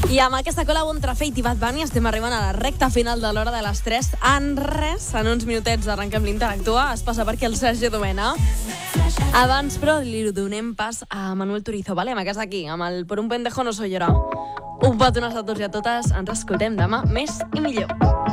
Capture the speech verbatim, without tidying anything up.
I amb aquesta col·labo entre Fate i Bad Bunny estem arribant a la recta final de l'hora de les tres. En res, en uns minutets arrenquem l'Interactua. Es passa per aquí el Sergi Domena. Abans, però, li donem pas a Manuel Turizo, vale? Amb aquest d'aquí, amb el Por un pendejo no soy llorar. Un petó a tots i a totes. Ens escoltem demà més i millor.